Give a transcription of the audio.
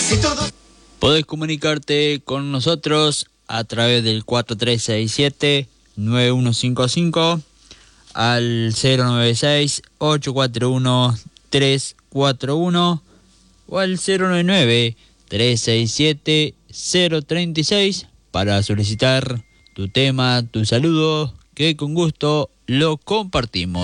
Podés comunicarte con nosotros a través del 4367-9155 al 096-841-341 o al 099-367-036 para solicitar tu tema, tu saludo, que con gusto lo compartimos.